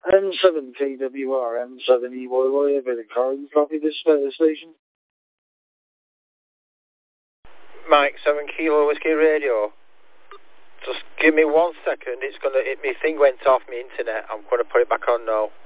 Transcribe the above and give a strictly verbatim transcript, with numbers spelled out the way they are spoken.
M seven K W R, M seven E Y Y, a bit of car, you copy this uh, station? Mike, seven Kilo Whiskey Radio. Just give me one second, it's gonna, it, my thing went off my internet, I'm gonna put it back on now.